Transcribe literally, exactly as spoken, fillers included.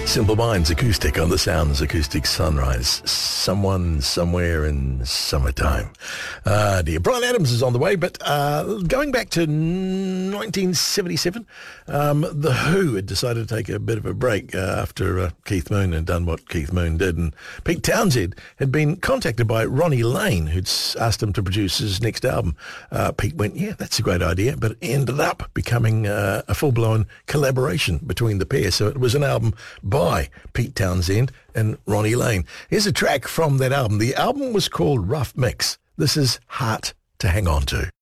Simple Minds acoustic on the Sounds Acoustic Sunrise. Someone, somewhere in summertime. Uh, dear. Brian Adams is on the way, but uh, going back to nineteen seventy-seven, um, The Who had decided to take a bit of a break uh, after uh, Keith Moon had done what Keith Moon did, and Pete Townshend had been contacted by Ronnie Lane, who'd asked him to produce his next album. Uh, Pete went, yeah, that's a great idea, but it ended up becoming uh, a full-blown collaboration between the pair, so it was an album by Pete Townshend and Ronnie Lane. Here's a track from that album. The album was called Rough Mix. This is Heart to Hang On To.